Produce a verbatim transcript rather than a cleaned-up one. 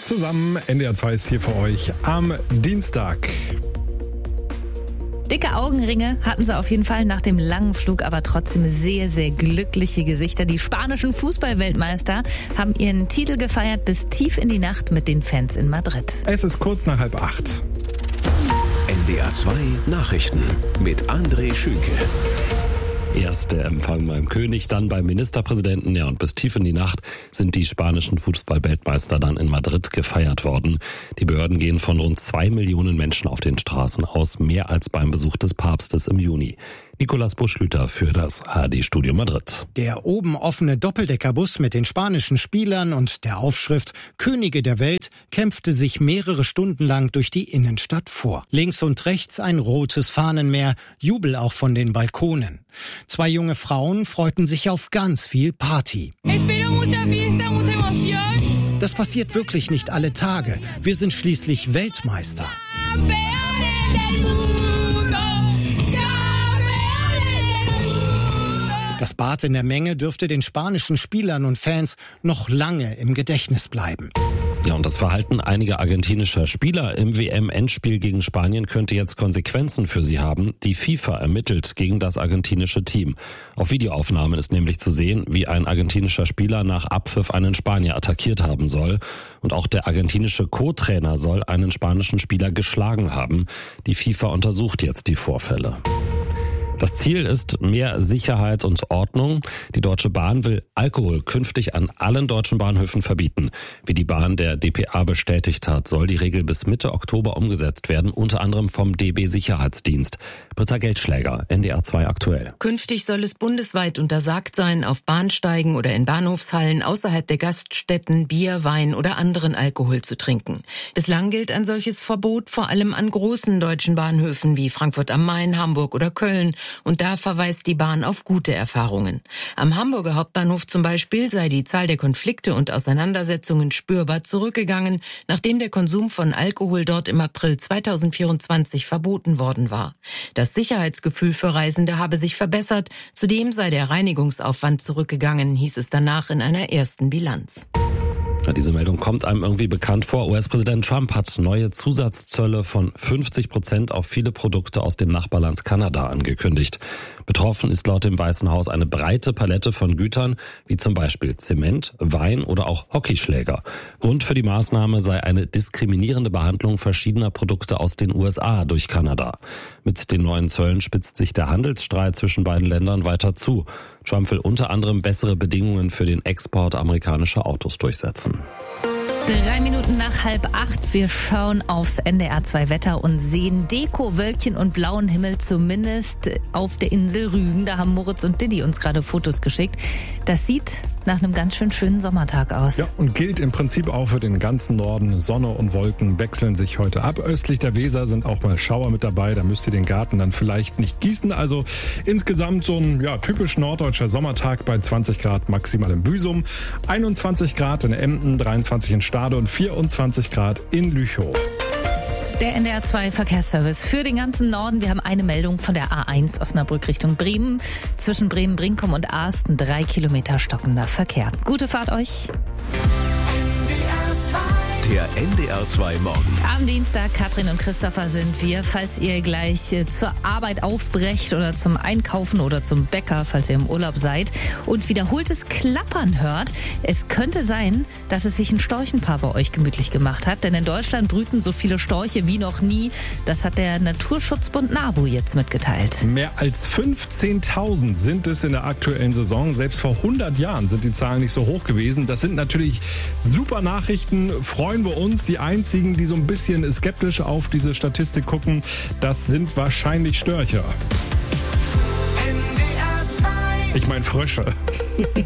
zusammen. N D R zwei ist hier für euch am Dienstag. Dicke Augenringe hatten sie auf jeden Fall nach dem langen Flug, aber trotzdem sehr, sehr glückliche Gesichter. Die spanischen Fußballweltmeister haben ihren Titel gefeiert bis tief in die Nacht mit den Fans in Madrid. Es ist kurz nach halb acht. N D R zwei Nachrichten mit André Schünke. Erst der Empfang beim König, dann beim Ministerpräsidenten, ja, und bis tief in die Nacht sind die spanischen Fußballweltmeister dann in Madrid gefeiert worden. Die Behörden gehen von rund zwei Millionen Menschen auf den Straßen aus, mehr als beim Besuch des Papstes im Juni. Nicolas Buschlüter für das A R D-Studio Madrid. Der oben offene Doppeldeckerbus mit den spanischen Spielern und der Aufschrift Könige der Welt kämpfte sich mehrere Stunden lang durch die Innenstadt vor. Links und rechts ein rotes Fahnenmeer, Jubel auch von den Balkonen. Zwei junge Frauen freuten sich auf ganz viel Party. Das passiert wirklich nicht alle Tage. Wir sind schließlich Weltmeister. Das Bad in der Menge dürfte den spanischen Spielern und Fans noch lange im Gedächtnis bleiben. Ja, und das Verhalten einiger argentinischer Spieler im W M-Endspiel gegen Spanien könnte jetzt Konsequenzen für sie haben. Die FIFA ermittelt gegen das argentinische Team. Auf Videoaufnahmen ist nämlich zu sehen, wie ein argentinischer Spieler nach Abpfiff einen Spanier attackiert haben soll. Und auch der argentinische Co-Trainer soll einen spanischen Spieler geschlagen haben. Die FIFA untersucht jetzt die Vorfälle. Das Ziel ist mehr Sicherheit und Ordnung. Die Deutsche Bahn will Alkohol künftig an allen deutschen Bahnhöfen verbieten. Wie die Bahn der D P A bestätigt hat, soll die Regel bis Mitte Oktober umgesetzt werden, unter anderem vom D B-Sicherheitsdienst. Britta Geldschläger, N D R zwei aktuell. Künftig soll es bundesweit untersagt sein, auf Bahnsteigen oder in Bahnhofshallen außerhalb der Gaststätten Bier, Wein oder anderen Alkohol zu trinken. Bislang gilt ein solches Verbot vor allem an großen deutschen Bahnhöfen wie Frankfurt am Main, Hamburg oder Köln. Und da verweist die Bahn auf gute Erfahrungen. Am Hamburger Hauptbahnhof zum Beispiel sei die Zahl der Konflikte und Auseinandersetzungen spürbar zurückgegangen, nachdem der Konsum von Alkohol dort im April zweitausendvierundzwanzig verboten worden war. Das Sicherheitsgefühl für Reisende habe sich verbessert. Zudem sei der Reinigungsaufwand zurückgegangen, hieß es danach in einer ersten Bilanz. Ja, diese Meldung kommt einem irgendwie bekannt vor. U S-Präsident Trump hat neue Zusatzzölle von fünfzig Prozent auf viele Produkte aus dem Nachbarland Kanada angekündigt. Betroffen ist laut dem Weißen Haus eine breite Palette von Gütern, wie zum Beispiel Zement, Wein oder auch Hockeyschläger. Grund für die Maßnahme sei eine diskriminierende Behandlung verschiedener Produkte aus den U S A durch Kanada. Mit den neuen Zöllen spitzt sich der Handelsstreit zwischen beiden Ländern weiter zu. Trump will unter anderem bessere Bedingungen für den Export amerikanischer Autos durchsetzen. Drei Minuten nach halb acht. Wir schauen aufs N D R zwei Wetter und sehen Deko-Wölkchen und blauen Himmel, zumindest auf der Insel Rügen. Da haben Moritz und Didi uns gerade Fotos geschickt. Das sieht nach einem ganz schön schönen Sommertag aus. Ja, und gilt im Prinzip auch für den ganzen Norden. Sonne und Wolken wechseln sich heute ab. Östlich der Weser sind auch mal Schauer mit dabei. Da müsst ihr den Garten dann vielleicht nicht gießen. Also insgesamt so ein ja, typisch norddeutscher Sommertag bei zwanzig Grad maximal in Büsum, einundzwanzig Grad in Emden, dreiundzwanzig in Stade und vierundzwanzig Grad in Lüchow. Der N D R zwei Verkehrsservice für den ganzen Norden. Wir haben eine Meldung von der A eins Osnabrück Richtung Bremen. Zwischen Bremen-Brinkum und Asten drei Kilometer stockender Verkehr. Gute Fahrt euch. Der N D R zwei Morgen. Am Dienstag, Katrin und Christopher sind wir. Falls ihr gleich zur Arbeit aufbrecht oder zum Einkaufen oder zum Bäcker, falls ihr im Urlaub seid und wiederholtes Klappern hört, es könnte sein, dass es sich ein Storchenpaar bei euch gemütlich gemacht hat. Denn in Deutschland brüten so viele Storche wie noch nie. Das hat der Naturschutzbund NABU jetzt mitgeteilt. Mehr als fünfzehntausend sind es in der aktuellen Saison. Selbst vor hundert Jahren sind die Zahlen nicht so hoch gewesen. Das sind natürlich super Nachrichten. Freuen wir uns. Die einzigen, die so ein bisschen skeptisch auf diese Statistik gucken, das sind wahrscheinlich Störche. Ich meine Frösche.